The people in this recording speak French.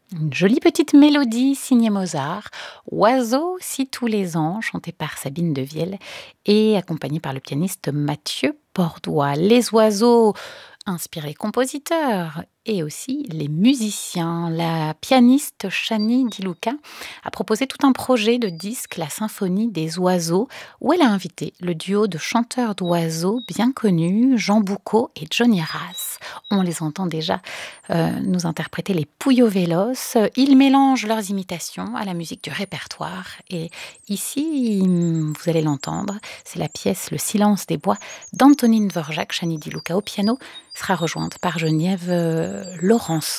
Une jolie petite mélodie signée Mozart, Oiseaux si tous les ans, chanté par Sabine Devielle et accompagné par le pianiste Mathieu Bordois. Les oiseaux inspirent les compositeurs et aussi les musiciens. La pianiste Chani Di Luca a proposé tout un projet de disque, la Symphonie des oiseaux, où elle a invité le duo de chanteurs d'oiseaux bien connus, Jean Boucaud et Johnny Rass. On les entend déjà nous interpréter les Puyo Vélos. Ils mélangent leurs imitations à la musique du répertoire. Et ici, vous allez l'entendre, c'est la pièce Le silence des bois d'Antonine Dvorak. Chani Di Luca au piano sera rejointe par Geneviève Laurence.